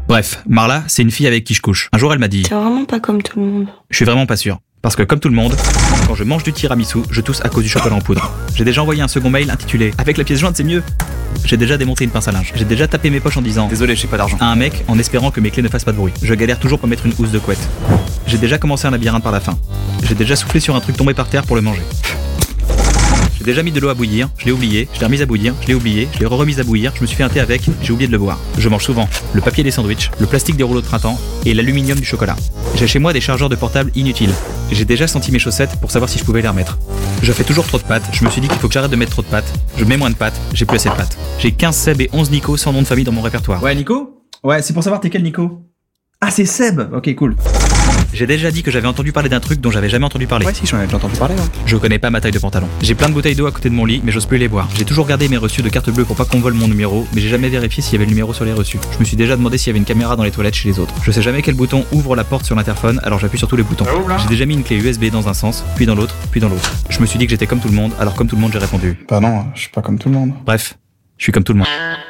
Bref, Marla, c'est une fille avec qui je couche. Un jour, elle m'a dit... T'es vraiment pas comme tout le monde. Je suis vraiment pas sûr. Parce que comme tout le monde, quand je mange du tiramisu, je tousse à cause du chocolat en poudre. J'ai déjà envoyé un second mail intitulé « Avec la pièce jointe, c'est mieux ». J'ai déjà démonté une pince à linge. J'ai déjà tapé mes poches en disant « Désolé, j'ai pas d'argent » à un mec en espérant que mes clés ne fassent pas de bruit. Je galère toujours pour mettre une housse de couette. J'ai déjà commencé un labyrinthe par la fin. J'ai déjà soufflé sur un truc tombé par terre pour le manger. J'ai déjà mis de l'eau à bouillir, je l'ai oublié, je l'ai remise à bouillir, je l'ai oublié, je l'ai remise à bouillir, je me suis fait un thé avec, j'ai oublié de le boire. Je mange souvent le papier des sandwichs, le plastique des rouleaux de printemps et l'aluminium du chocolat. J'ai chez moi des chargeurs de portable inutiles. J'ai déjà senti mes chaussettes pour savoir si je pouvais les remettre. Je fais toujours trop de pâtes, je me suis dit qu'il faut que j'arrête de mettre trop de pâtes. Je mets moins de pâtes, j'ai plus assez de pâtes. J'ai 15 Seb et 11 Nico sans nom de famille dans mon répertoire. Ouais, Nico ? Ouais, c'est pour savoir t'es quel Nico ? Ah, c'est Seb. Ok, cool. J'ai déjà dit que j'avais entendu parler d'un truc dont j'avais jamais entendu parler. Ouais, si, j'en avais déjà entendu parler. Ouais. Je connais pas ma taille de pantalon. J'ai plein de bouteilles d'eau à côté de mon lit, mais j'ose plus les boire. J'ai toujours gardé mes reçus de carte bleue pour pas qu'on vole mon numéro, mais j'ai jamais vérifié s'il y avait le numéro sur les reçus. Je me suis déjà demandé s'il y avait une caméra dans les toilettes chez les autres. Je sais jamais quel bouton ouvre la porte sur l'interphone, alors j'appuie sur tous les boutons. J'ai déjà mis une clé USB dans un sens, puis dans l'autre, puis dans l'autre. Je me suis dit que j'étais comme tout le monde, alors comme tout le monde j'ai répondu. Bah non, je suis pas comme tout le monde. Bref, je suis comme tout le monde.